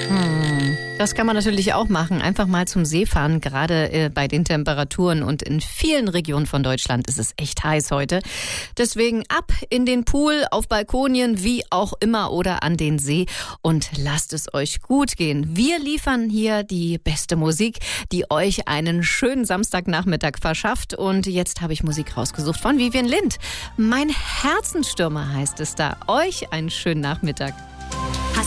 Das kann man natürlich auch machen. Einfach mal zum See fahren, gerade bei den Temperaturen. Und in vielen Regionen von Deutschland ist es echt heiß heute. Deswegen ab in den Pool, auf Balkonien, wie auch immer oder an den See. Und lasst es euch gut gehen. Wir liefern hier die beste Musik, die euch einen schönen Samstagnachmittag verschafft. Und jetzt habe ich Musik rausgesucht von Vivian Lind. Mein Herzensstürmer heißt es da. Euch einen schönen Nachmittag.